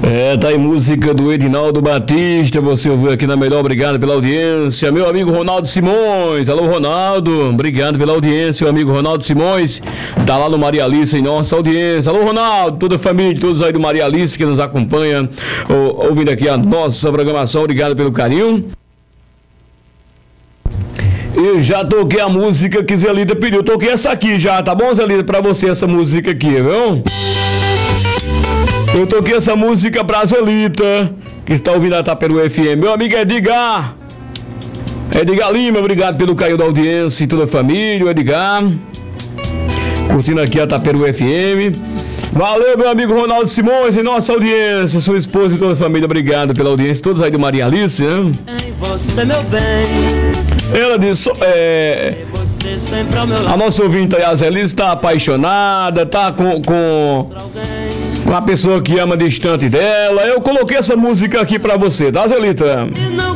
Tá aí música do Edinaldo Batista, você ouviu aqui na Melhor, obrigado pela audiência. Meu amigo Ronaldo Simões, alô Ronaldo, obrigado pela audiência, meu amigo Ronaldo Simões, tá lá no Maria Alice em nossa audiência. Alô Ronaldo, toda a família, todos aí do Maria Alice que nos acompanham, ouvindo aqui a nossa programação, obrigado pelo carinho. E já toquei a música que Zelita pediu, toquei essa aqui já, tá bom Zelita, pra você essa música aqui, viu? Eu toquei essa música pra Zelita, que está ouvindo a Taperu FM. Meu amigo Edgar Lima, obrigado pelo carinho da audiência e toda a família, o Edgar. Curtindo aqui a Taperu FM. Valeu, meu amigo Ronaldo Simões e nossa audiência, sua esposa e toda a família, obrigado pela audiência. Todos aí do Maria Alice, né? Você, meu bem. Ela disse, a nossa ouvinte aí, a Zelita, está apaixonada, tá com uma pessoa que ama distante dela. Eu coloquei essa música aqui pra você, tá, Zelita?